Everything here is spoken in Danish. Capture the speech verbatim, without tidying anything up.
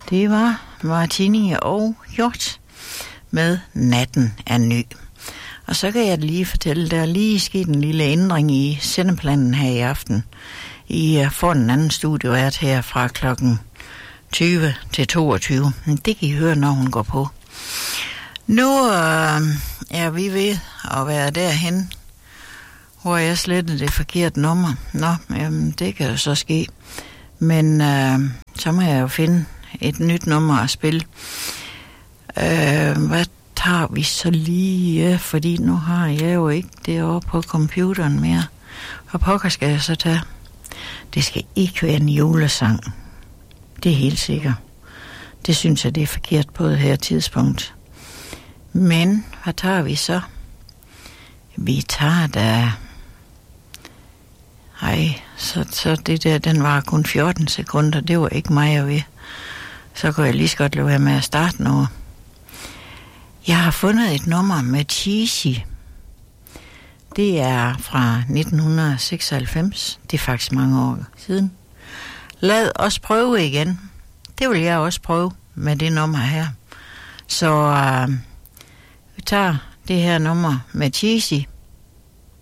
Det var Martini og Hjort med Natten er ny. Og så kan jeg lige fortælle, der er lige sket en lille ændring i sendeplanen her i aften. I får en anden studiovært her fra klokken tyve til toogtyve. Det kan I høre, når hun går på. Nu øh, er vi ved at være derhen, hvor jeg slettede det forkerte nummer. Nå, jamen, det kan jo så ske. Men øh, så må jeg jo finde et nyt nummer at spille. Øh, hvad tager vi så lige? Fordi nu har jeg jo ikke det over på computeren mere. Hvad pokker skal jeg så tage? Det skal ikke være en julesang. Det er helt sikkert. Det synes jeg, det er forkert på det her tidspunkt. Men hvad tager vi så? Vi tager da... Ej, så, så det der, den var kun fjorten sekunder. Det var ikke mig, jeg ved. Så kunne jeg lige så godt lade være med at starte noget. Jeg har fundet et nummer med Cheesy. Det er fra nitten seksoghalvfems. Det er faktisk mange år siden. Lad os prøve igen. Det vil jeg også prøve med det nummer her. Så øh, vi tager det her nummer med Cheesy.